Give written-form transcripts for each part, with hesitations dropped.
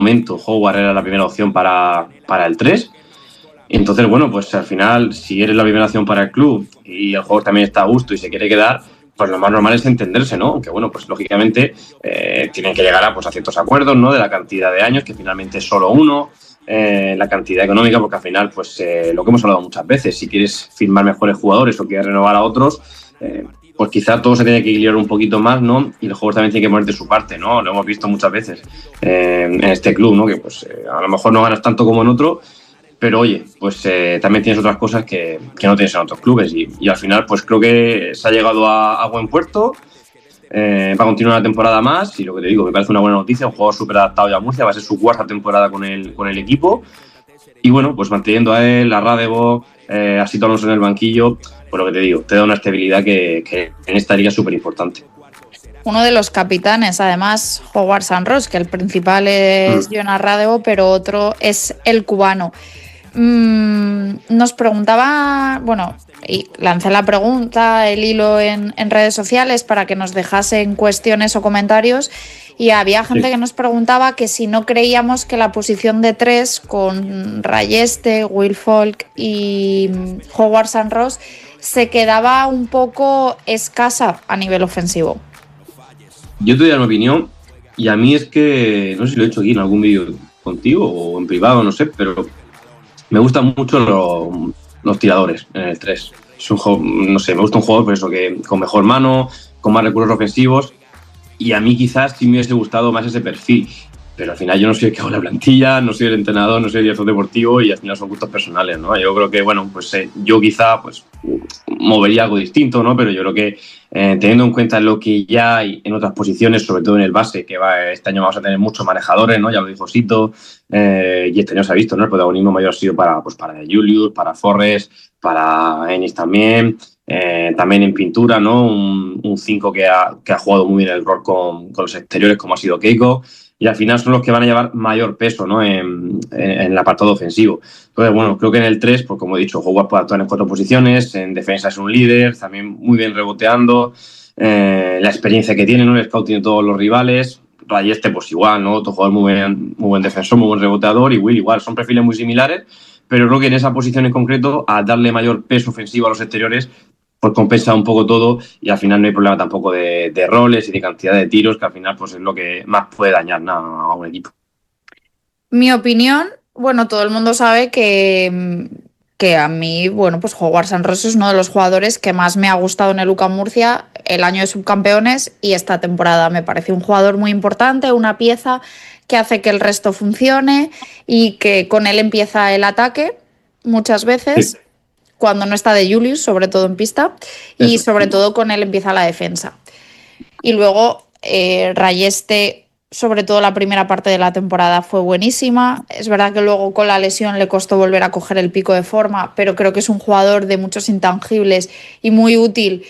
momento Howard era la primera opción para el 3. Entonces, bueno, pues al final, si eres la primera opción para el club y el jugador también está a gusto y se quiere quedar, pues lo más normal es entenderse, ¿no? Aunque, bueno, pues lógicamente tienen que llegar a ciertos acuerdos, ¿no? De la cantidad de años, que finalmente es solo uno, la cantidad económica, porque al final, pues lo que hemos hablado muchas veces, si quieres firmar mejores jugadores o quieres renovar a otros, pues quizá todo se tiene que equilibrar un poquito más, ¿no? Y el jugador también tiene que poner de su parte, ¿no? Lo hemos visto muchas veces en este club, ¿no? Que pues a lo mejor no ganas tanto como en otro, pero oye, pues también tienes otras cosas que no tienes en otros clubes y al final pues creo que se ha llegado a buen puerto, va a continuar una temporada más y lo que te digo, me parece una buena noticia, un jugador súper adaptado ya a Murcia, va a ser su cuarta temporada con el equipo y bueno, pues manteniendo a él, a Radebo, a Sito Alonso en el banquillo, pues lo que te digo, te da una estabilidad que en esta liga es súper importante. Uno de los capitanes, además, Howard Sanros, que el principal es Jonas Radebo, pero otro es el cubano. Nos preguntaba, bueno, y lancé la pregunta, el hilo en redes sociales para que nos dejasen cuestiones o comentarios y había gente que nos preguntaba que si no creíamos que la posición de 3 con Rayeste, Will Folk y Howard Sanros se quedaba un poco escasa a nivel ofensivo. Yo te doy mi opinión y a mí es que, no sé si lo he hecho aquí en algún vídeo contigo o en privado, no sé, pero me gustan mucho los tiradores en el 3. Es un juego, no sé, me gusta un jugador por eso, que con mejor mano, con más recursos ofensivos. Y a mí quizás sí me hubiese gustado más ese perfil. Pero al final yo no soy el que hago la plantilla, no soy el entrenador, no soy el director deportivo y al final son gustos personales, ¿no? Yo creo que, bueno, pues yo quizá pues movería algo distinto, ¿no? Pero yo creo que teniendo en cuenta lo que ya hay en otras posiciones, sobre todo en el base, que este año vamos a tener muchos manejadores, ¿no? Ya lo dijo Sito, y este año se ha visto, ¿no? El protagonismo mayor ha sido para Julius, para Forrest, para Ennis también. También en pintura, ¿no? Un 5 que ha jugado muy bien el rol con los exteriores, como ha sido Keiko, y al final son los que van a llevar mayor peso, ¿no? en el apartado ofensivo. Entonces, bueno, creo que en el 3, pues como he dicho, Howard puede actuar en 4 posiciones, en defensa es un líder, también muy bien reboteando, la experiencia que tiene, ¿no? El scout tiene todos los rivales, Rayeste pues igual, ¿no? Otro jugador muy buen defensor, muy buen reboteador, y Will igual, son perfiles muy similares, pero creo que en esa posición en concreto, a darle mayor peso ofensivo a los exteriores, pues compensa un poco todo y al final no hay problema tampoco de roles y de cantidad de tiros, que al final pues es lo que más puede dañar, ¿no?, a un equipo. Mi opinión, bueno, todo el mundo sabe que a mí, bueno, pues Howard Sanros es uno de los jugadores que más me ha gustado en el UCAM Murcia el año de subcampeones y esta temporada. Me parece un jugador muy importante, una pieza que hace que el resto funcione y que con él empieza el ataque muchas veces. Sí. Cuando no está de Julius, sobre todo en pista, y Eso. sobre todo con él empieza la defensa. Y luego Rayeste, sobre todo la primera parte de la temporada, fue buenísima. Es verdad que luego con la lesión le costó volver a coger el pico de forma, pero creo que es un jugador de muchos intangibles y muy útil.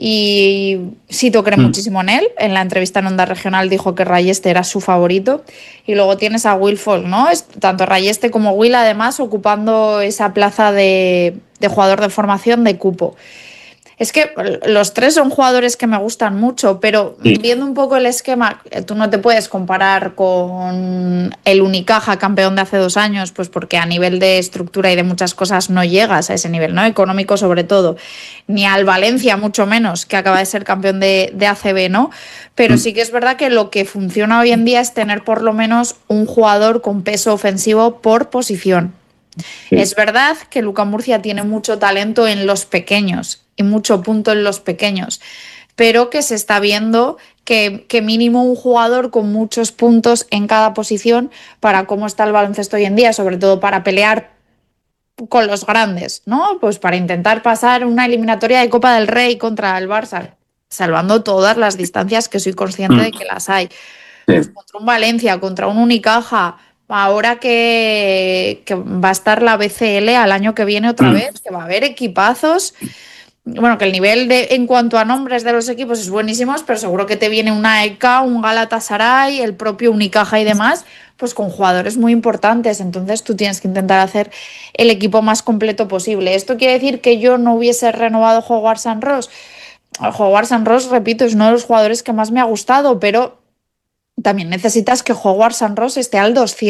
Y Sito cree muchísimo en él. En la entrevista en Onda Regional dijo que Rayeste era su favorito. Y luego tienes a Will Folk, ¿no? Tanto Rayeste como Will, además, ocupando esa plaza de jugador de formación de cupo. Es que los 3 son jugadores que me gustan mucho, pero Sí. viendo un poco el esquema, tú no te puedes comparar con el Unicaja campeón de hace 2 años, pues porque a nivel de estructura y de muchas cosas no llegas a ese nivel, ¿no? Económico sobre todo, ni al Valencia mucho menos, que acaba de ser campeón de ACB, ¿no? Pero sí que es verdad que lo que funciona hoy en día es tener por lo menos un jugador con peso ofensivo por posición. Sí. Es verdad que Luca Murcia tiene mucho talento en los pequeños y mucho punto en los pequeños, pero que se está viendo que mínimo un jugador con muchos puntos en cada posición para cómo está el baloncesto hoy en día, sobre todo para pelear con los grandes, ¿no? Pues para intentar pasar una eliminatoria de Copa del Rey contra el Barça, salvando todas las distancias que soy consciente de que las hay. Sí. Pues contra un Valencia, contra un Unicaja, ahora que va a estar la BCL al año que viene otra vez, que va a haber equipazos. Bueno, que el nivel en cuanto a nombres de los equipos es buenísimo, pero seguro que te viene una EK, un Galatasaray, el propio Unicaja y demás, pues con jugadores muy importantes. Entonces tú tienes que intentar hacer el equipo más completo posible. ¿Esto quiere decir que yo no hubiese renovado Howard Sanros? Howard Sanros, repito, es uno de los jugadores que más me ha gustado, pero También necesitas que Howard Ross esté al 200.